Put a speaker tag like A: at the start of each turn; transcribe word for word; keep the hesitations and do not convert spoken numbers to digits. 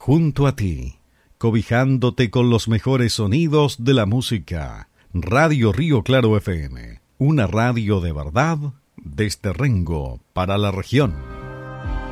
A: junto a ti, cobijándote con los mejores sonidos de la música. Radio Río Claro F M, una radio de verdad desde Rengo para la región.